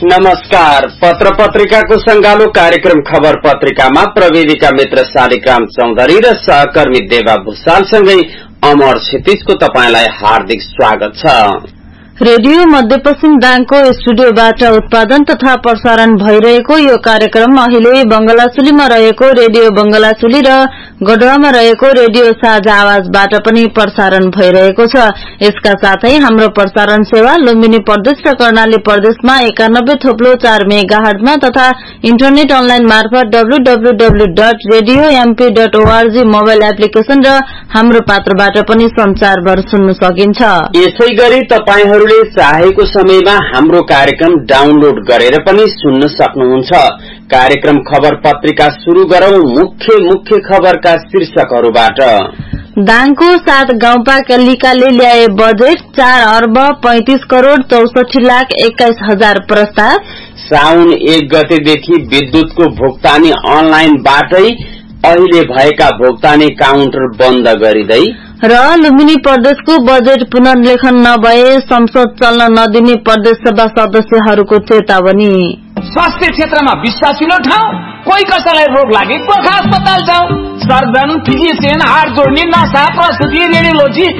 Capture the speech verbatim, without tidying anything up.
नमस्कार। पत्र पत्रिकाको संगालो कार्यक्रम खबर पत्रिकामा प्रविधिका मित्र शालिग्राम चौधरी र सहकर्मी देवा भूषालसँगै अमर क्षितिजको तपाईंलाई हार्दिक स्वागत छ। रेडियो मध्यपश्चिम दाङको स्टुडियोबाट उत्पादन तथा प्रसारण भइरहेको यो कार्यक्रम अहिले बंगलाचुलीमा रहेको रेडियो बंगलाचुली र गढवामा रहेको रेडियो साझा आवाजबाट पनि प्रसारण भइरहेको छ। यसका साथै हाम्रो प्रसारण सेवा लुम्बिनी प्रदेश र कर्णाली प्रदेशमा एकानब्बे थोप्लो चार मेगाहर्जमा तथा इन्टरनेट अनलाइन मार्फत W W W dot radio MP dot ORG mobile application र हाम्रो पात्रबाट पनि संसारभर सुन्न सकिन्छ। यसैगरी तपाईहरुले चाहेको समयमा हाम्रो कार्यक्रम डाउनलोड गरेर पनि सुन्न सक्नुहुन्छ। कार्यक्रम खबर पत्रिका शुरू गरौं मुख्य मुख्य खबरका शीर्षकहरुबाट। दाङको सात गाउँपालिकाले ल्याए बजेट चार अर्ब पैंतीस करोड़ चौसठी लाख एक्काइस हजार प्रस्ताव। साउन एक गतेदेखि विद्युतको भुक्तानी अनलाइनबाटै अहिले भएका भुक्तानी काउन्टर बन्द गरिदै र लुम्बिनी प्रदेशको बजेट पुनर्लेखन नभए संसद चल्न नदिने प्रदेश सभा सदस्यहरूको चेतावनी। स्वास्थ्य क्षेत्रमा विश्वासिलो ठाउँ, कोही कसैलाई रोग लागेको अस्पताल जाऊ, सर्जन, फिजिशियन, हात जोड्ने, नसा, प्रसुति, रेडियोलोजी